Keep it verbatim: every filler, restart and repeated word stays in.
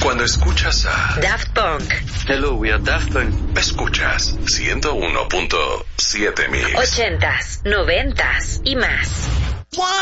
Cuando escuchas a Daft Punk. Hello, we are Daft Punk. Escuchas ciento uno punto siete mil. Ochentas, noventas y más.